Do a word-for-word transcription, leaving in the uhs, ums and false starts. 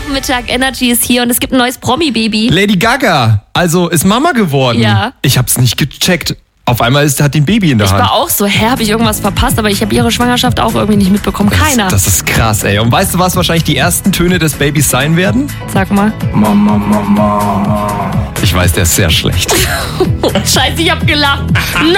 Nachmittag, Energy ist hier und es gibt ein neues Promi-Baby. Lady Gaga, also ist Mama geworden. Ja. Ich hab's nicht gecheckt. Auf einmal ist, hat die ein Baby in der Ich Hand. war auch so, hä, habe ich irgendwas verpasst, aber ich habe ihre Schwangerschaft auch irgendwie nicht mitbekommen. Keiner. Das, das ist krass, ey. Und weißt du, was wahrscheinlich die ersten Töne des Babys sein werden? Sag mal. Mama, Mama. Ich weiß, der ist sehr schlecht. Scheiße, ich hab gelacht. Nein!